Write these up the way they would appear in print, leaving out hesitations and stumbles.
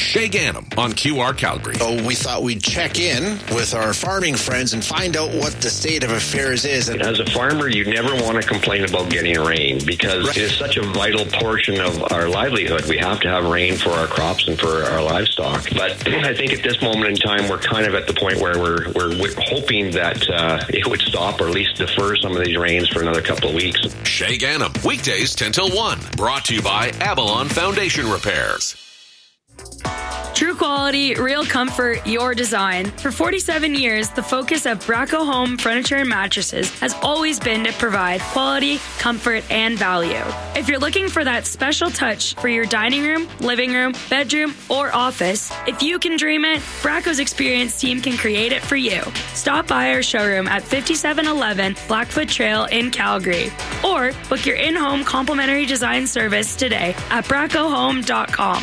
Shay Gannam on QR Calgary. So we thought we'd check in with our farming friends and find out what the state of affairs is. As a farmer, you never want to complain about getting rain because it is such a vital portion of our livelihood. We have to have rain for our crops and for our livestock. But I think at this moment in time, we're kind of at the point where we're hoping that it would stop or at least defer some of these rains for another couple of weeks. Shay Gannam, weekdays 10 till 1. Brought to you by Avalon Foundation Repairs. True quality, real comfort, your design. For 47 years, the focus of Braco Home Furniture and Mattresses has always been to provide quality, comfort, and value. If you're looking for that special touch for your dining room, living room, bedroom, or office, if you can dream it, Braco's experienced team can create it for you. Stop by our showroom at 5711 Blackfoot Trail in Calgary, or book your in-home complimentary design service today at bracohome.com.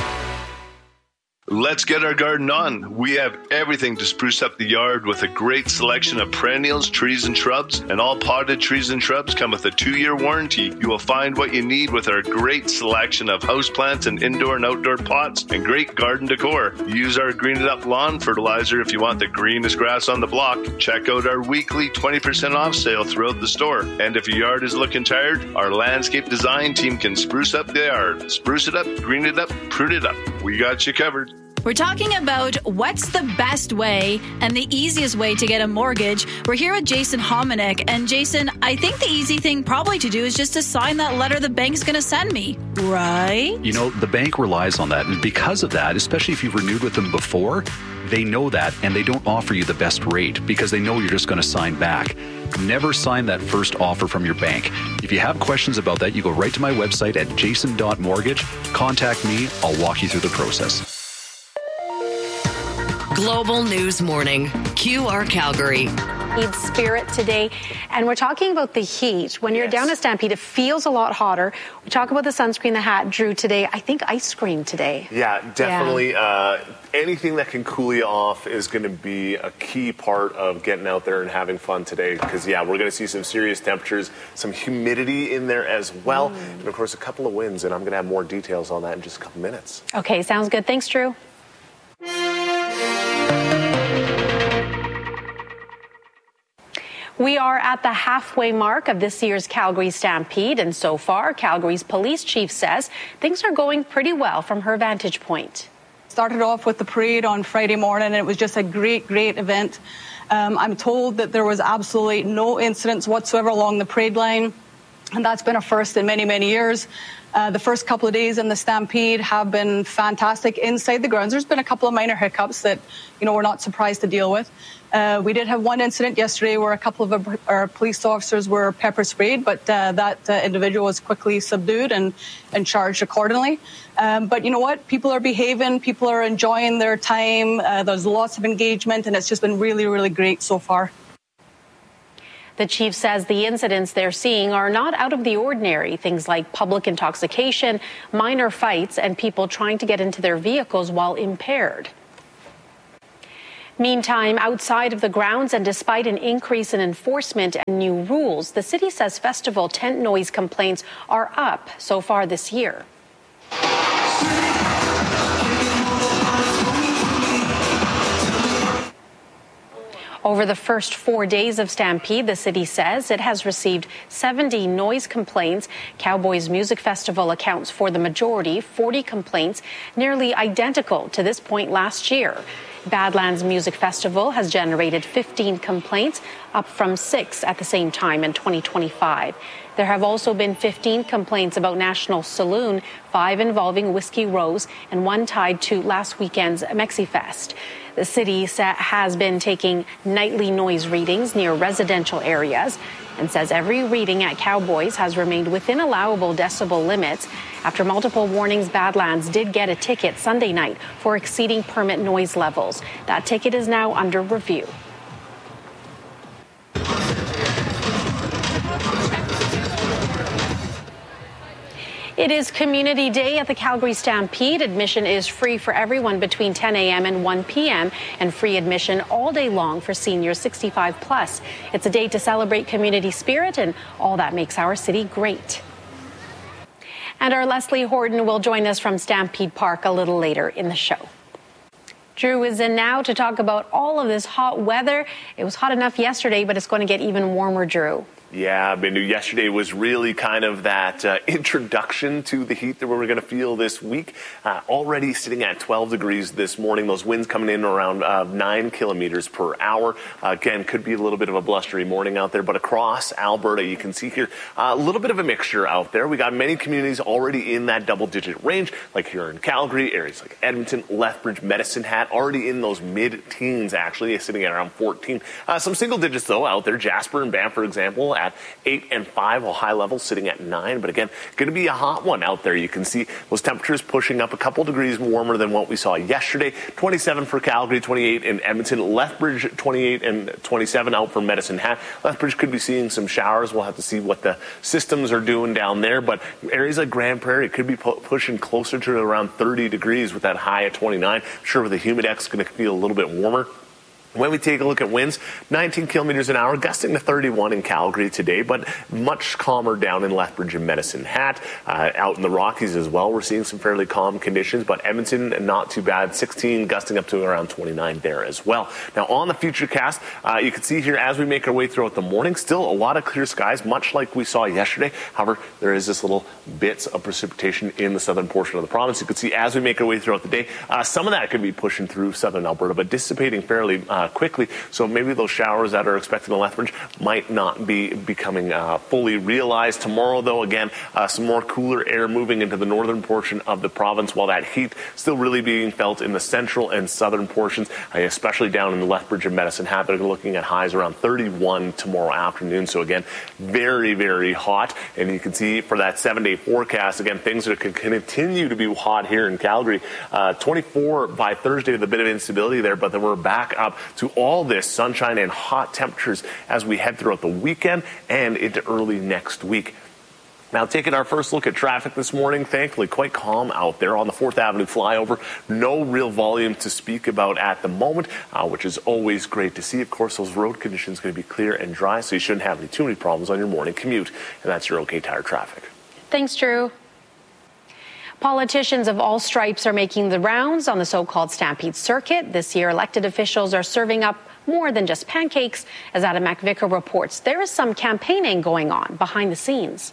Let's get our garden on. We have everything to spruce up the yard with a great selection of perennials, trees, and shrubs. And all potted trees and shrubs come with a 2-year warranty. You will find what you need with our great selection of houseplants and indoor and outdoor pots and great garden decor. Use our Green It Up lawn fertilizer if you want the greenest grass on the block. Check out our weekly 20% off sale throughout the store. And if your yard is looking tired, our landscape design team can spruce up the yard. Spruce it up, green it up, prune it up. We got you covered. We're talking about what's the best way and the easiest way to get a mortgage. We're here with Jason Hominick. And Jason, I think the easy thing probably to do is just to sign that letter the bank's going to send me, right? You know, the bank relies on that. And because of that, especially if you've renewed with them before, they know that and they don't offer you the best rate because they know you're just going to sign back. Never sign that first offer from your bank. If you have questions about that, you go right to my website at jason.mortgage. Contact me. I'll walk you through the process. Global News Morning, QR Calgary. Spirit today, and we're talking about the heat. When you're down at Stampede, it feels a lot hotter. We talk about the sunscreen the hat drew today. I think ice cream today. Yeah, definitely. Yeah. Anything that can cool you off is going to be a key part of getting out there and having fun today because, yeah, we're going to see some serious temperatures, some humidity in there as well, and, of course, a couple of winds, and I'm going to have more details on that in just a couple minutes. Okay, sounds good. Thanks, Drew. We are at the halfway mark of this year's Calgary Stampede, and so far, Calgary's police chief says things are going pretty well from her vantage point. Started off with the parade on Friday morning, and it was just a great event. I'm told that there was absolutely no incidents whatsoever along the parade line, and that's been a first in many years. The first couple of days in the Stampede have been fantastic inside the grounds. There's been a couple of minor hiccups that, we're not surprised to deal with. We did have one incident yesterday where a couple of our police officers were pepper sprayed, but that individual was quickly subdued and charged accordingly. But you know what? People are behaving. People are enjoying their time. There's lots of engagement, and it's just been really great so far. The chief says the incidents they're seeing are not out of the ordinary. Things like public intoxication, minor fights, and people trying to get into their vehicles while impaired. Meantime, outside of the grounds and despite an increase in enforcement and new rules, the city says festival tent noise complaints are up so far this year. Over the first 4 days of Stampede, the city says it has received 70 noise complaints. Cowboys Music Festival accounts for the majority, 40 complaints, nearly identical to this point last year. Badlands Music Festival has generated 15 complaints, up from 6 at the same time in 2025. There have also been 15 complaints about National Saloon, 5 involving Whiskey Rose, and 1 tied to last weekend's MexiFest. The city has been taking nightly noise readings near residential areas and says every reading at Cowboys has remained within allowable decibel limits. After multiple warnings, Badlands did get a ticket Sunday night for exceeding permit noise levels. That ticket is now under review. It is Community Day at the Calgary Stampede. Admission is free for everyone between 10 a.m. and 1 p.m. and free admission all day long for seniors 65 plus. It's a day to celebrate community spirit and all that makes our city great. And our Leslie Horton will join us from Stampede Park a little later in the show. Drew is in now to talk about all of this hot weather. It was hot enough yesterday, but it's going to get even warmer, Drew. Yeah, Bindu, yesterday was really kind of that introduction to the heat that we're going to feel this week. Already sitting at 12 degrees this morning. Those winds coming in around 9 kilometers per hour. Again, could be a little bit of a blustery morning out there, but across Alberta, you can see here a little bit of a mixture out there. We got many communities already in that double-digit range, like here in Calgary, areas like Edmonton, Lethbridge, Medicine Hat, already in those mid-teens, actually, sitting at around 14. Some single digits, though, out there. Jasper and Banff, for example, at 8 and 5, while high level sitting at 9. But again, going to be a hot one out there. You can see those temperatures pushing up a couple degrees warmer than what we saw yesterday. 27 for Calgary, 28 in Edmonton, Lethbridge 28 and 27 out for Medicine Hat. Lethbridge could be seeing some showers. We'll have to see what the systems are doing down there. But areas like Grand Prairie could be pushing closer to around 30 degrees with that high at 29. I'm sure with the humidex, it's going to feel a little bit warmer. When we take a look at winds, 19 kilometers an hour, gusting to 31 in Calgary today, but much calmer down in Lethbridge and Medicine Hat. Out in the Rockies as well, we're seeing some fairly calm conditions, but Edmonton, not too bad, 16, gusting up to around 29 there as well. Now, on the Futurecast, you can see here as we make our way throughout the morning, still a lot of clear skies, much like we saw yesterday. However, there is this little bits of precipitation in the southern portion of the province. You can see as we make our way throughout the day, some of that could be pushing through southern Alberta, but dissipating fairly quickly. So maybe those showers that are expected in Lethbridge might not be becoming fully realized. Tomorrow, though, again, some more cooler air moving into the northern portion of the province, while that heat still really being felt in the central and southern portions, especially down in the Lethbridge and Medicine Hat. They're looking at highs around 31 tomorrow afternoon. So again, very, very hot. And you can see for that 7-day forecast, again, things that can continue to be hot here in Calgary. 24 by Thursday with a bit of instability there, but then we're back up to all this sunshine and hot temperatures as we head throughout the weekend and into early next week. Now, taking our first look at traffic this morning, thankfully quite calm out there on the 4th Avenue flyover. No real volume to speak about at the moment, which is always great to see. Of course, those road conditions are going to be clear and dry, so you shouldn't have too many problems on your morning commute. And that's your OK Tire traffic. Thanks, Drew. Politicians of all stripes are making the rounds on the so-called Stampede circuit. This year, elected officials are serving up more than just pancakes. As Adam McVicker reports, there is some campaigning going on behind the scenes.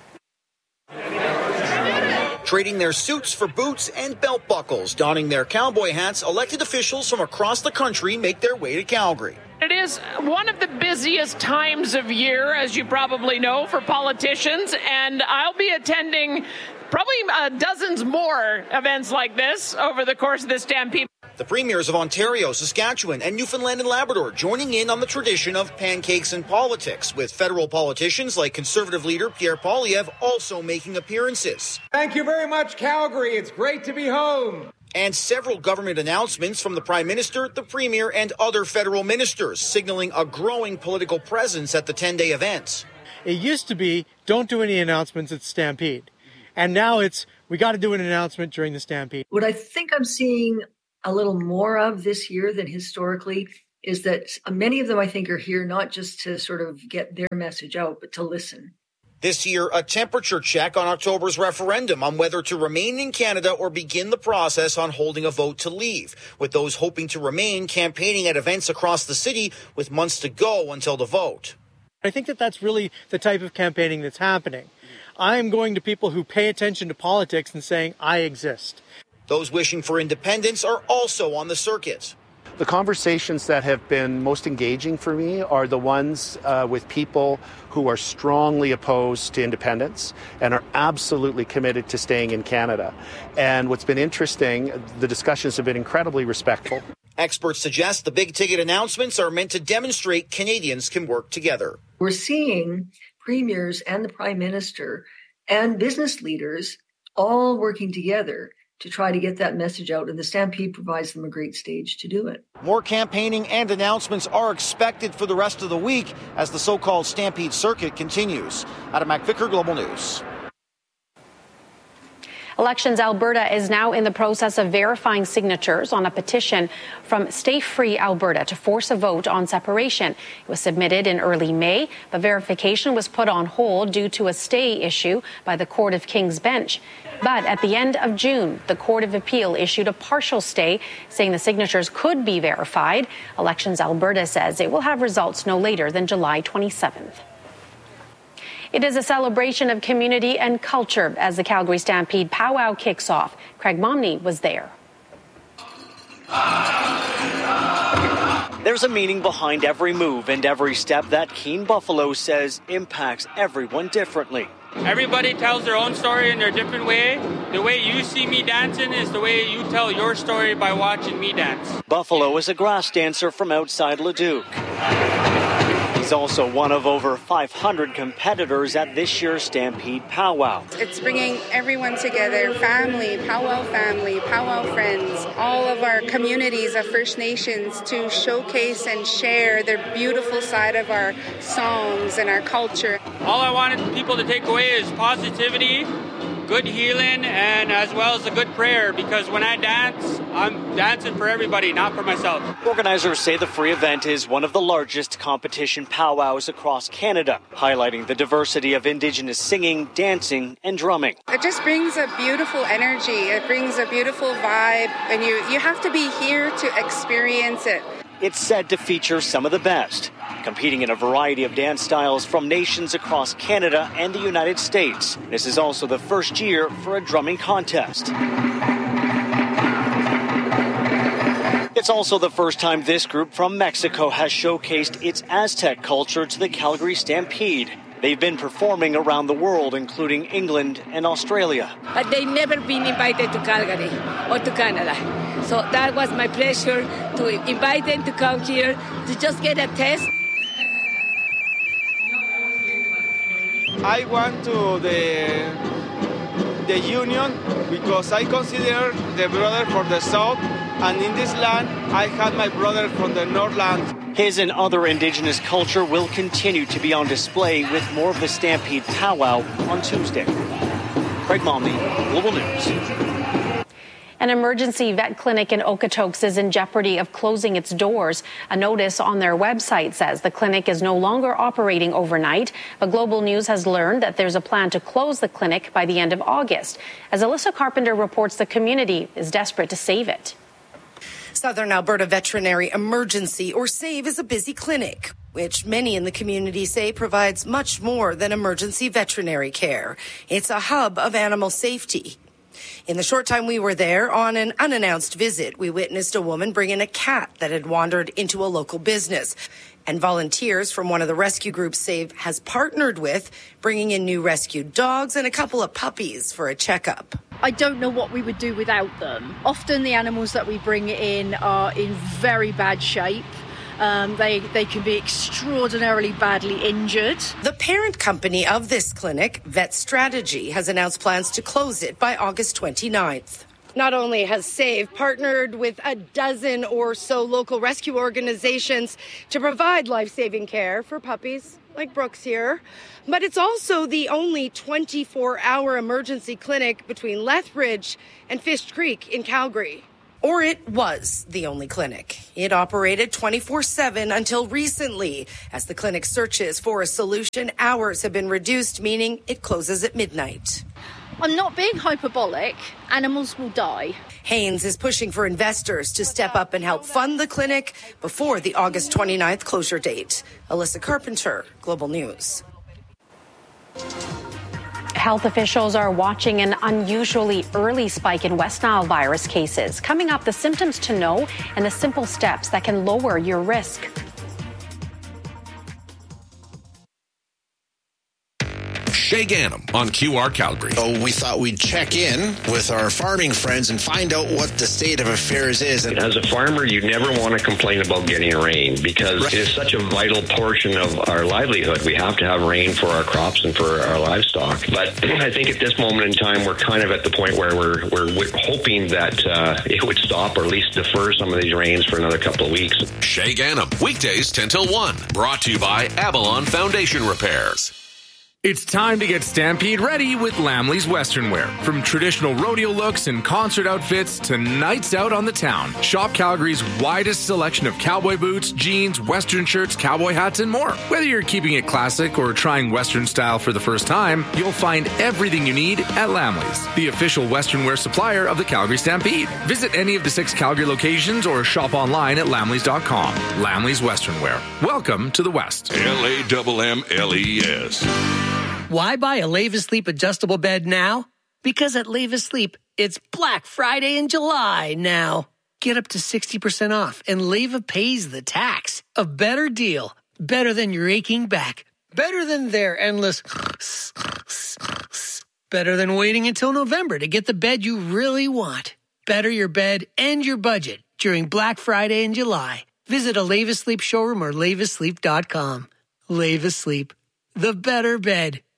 Trading their suits for boots and belt buckles, donning their cowboy hats, elected officials from across the country make their way to Calgary. It is one of the busiest times of year, as you probably know, for politicians, and I'll be attending probably dozens more events like this over the course of this Stampede. The premiers of Ontario, Saskatchewan, and Newfoundland and Labrador joining in on the tradition of pancakes in politics, with federal politicians like Conservative leader Pierre Poilievre also making appearances. Thank you very much, Calgary. It's great to be home. And several government announcements from the Prime Minister, the Premier, and other federal ministers, signaling a growing political presence at the 10-day event. It used to be, don't do any announcements at Stampede. And now it's, we got to do an announcement during the Stampede. What I think I'm seeing a little more of this year than historically is that many of them, I think, are here not just to sort of get their message out, but to listen. This year, a temperature check on October's referendum on whether to remain in Canada or begin the process on holding a vote to leave, with those hoping to remain campaigning at events across the city with months to go until the vote. I think that that's really the type of campaigning that's happening. I'm going to people who pay attention to politics and saying, I exist. Those wishing for independence are also on the circuit. The conversations that have been most engaging for me are the ones with people who are strongly opposed to independence and are absolutely committed to staying in Canada. And what's been interesting, the discussions have been incredibly respectful. Experts suggest the big-ticket announcements are meant to demonstrate Canadians can work together. We're seeing premiers and the Prime Minister and business leaders all working together to try to get that message out, and the Stampede provides them a great stage to do it. More campaigning and announcements are expected for the rest of the week as the so-called Stampede circuit continues. Adam McVicker, Global News. Elections Alberta is now in the process of verifying signatures on a petition from Stay Free Alberta to force a vote on separation. It was submitted in early May, but verification was put on hold due to a stay issue by the Court of King's Bench. But at the end of June, the Court of Appeal issued a partial stay, saying the signatures could be verified. Elections Alberta says it will have results no later than July 27th. It is a celebration of community and culture as the Calgary Stampede powwow kicks off. Craig Momney was there. There's a meaning behind every move and every step that Keene Buffalo says impacts everyone differently. Everybody tells their own story in their different way. The way you see me dancing is the way you tell your story by watching me dance. Buffalo is a grass dancer from outside Leduc. He's also one of over 500 competitors at this year's Stampede Powwow. It's bringing everyone together, family, powwow friends, all of our communities of First Nations to showcase and share their beautiful side of our songs and our culture. All I wanted people to take away is positivity, good healing, and as well as a good prayer, because when I dance, I'm dancing for everybody, not for myself. Organizers say the free event is one of the largest competition powwows across Canada, highlighting the diversity of Indigenous singing, dancing, and drumming. It just brings a beautiful energy. It brings a beautiful vibe, and you have to be here to experience it. It's said to feature some of the best, competing in a variety of dance styles from nations across Canada and the United States. This is also the first year for a drumming contest. It's also the first time this group from Mexico has showcased its Aztec culture to the Calgary Stampede. They've been performing around the world, including England and Australia. But they've never been invited to Calgary or to Canada. So that was my pleasure to invite them to come here to just get a taste. I went to the union because I consider the brother for the South, and in this land I had my brother from the Northland. His and other Indigenous culture will continue to be on display with more of the Stampede Powwow on Tuesday. Craig Momney, Global News. An emergency vet clinic in Okotoks is in jeopardy of closing its doors. A notice on their website says the clinic is no longer operating overnight, but Global News has learned that there's a plan to close the clinic by the end of August. As Alyssa Carpenter reports, the community is desperate to save it. Southern Alberta Veterinary Emergency, or SAVE, is a busy clinic, which many in the community say provides much more than emergency veterinary care. It's a hub of animal safety. In the short time we were there on an unannounced visit, we witnessed a woman bring in a cat that had wandered into a local business. And volunteers from one of the rescue groups SAVE has partnered with, bringing in new rescued dogs and a couple of puppies for a checkup. I don't know what we would do without them. Often the animals that we bring in are in very bad shape. They can be extraordinarily badly injured. The parent company of this clinic, Vet Strategy, has announced plans to close it by August 29th. Not only has SAVE partnered with a dozen or so local rescue organizations to provide life-saving care for puppies like Brooks here, but it's also the only 24-hour emergency clinic between Lethbridge and Fish Creek in Calgary. Or it was the only clinic. It operated 24/7 until recently. As the clinic searches for a solution, hours have been reduced, meaning it closes at midnight. I'm not being hyperbolic. Animals will die. Haynes is pushing for investors to step up and help fund the clinic before the August 29th closure date. Alyssa Carpenter, Global News. Health officials are watching an unusually early spike in West Nile virus cases. Coming up, the symptoms to know and the simple steps that can lower your risk. Shay Gannam on QR Calgary. So we thought we'd check in with our farming friends and find out what the state of affairs is. As a farmer, you never want to complain about getting rain because it is such a vital portion of our livelihood. We have to have rain for our crops and for our livestock. But I think at this moment in time, we're kind of at the point where we're hoping that it would stop or at least defer some of these rains for another couple of weeks. Shay Gannam, weekdays 10 till 1. Brought to you by Avalon Foundation Repairs. It's time to get Stampede ready with Lamley's Western Wear. From traditional rodeo looks and concert outfits to nights out on the town, shop Calgary's widest selection of cowboy boots, jeans, Western shirts, cowboy hats, and more. Whether you're keeping it classic or trying Western style for the first time, you'll find everything you need at Lamley's, the official Western Wear supplier of the Calgary Stampede. Visit any of the 6 Calgary locations or shop online at lamleys.com. Lamley's Western Wear. Welcome to the West. LAMMLES. Why buy a Lavis Sleep adjustable bed now? Because at Lavis Sleep, it's Black Friday in July now. Get up to 60% off and Lava pays the tax. A better deal. Better than your aching back. Better than their endless... Better than waiting until November to get the bed you really want. Better your bed and your budget during Black Friday in July. Visit a Lavis Sleep showroom or lavissleep.com. Lavis Sleep. The better bed.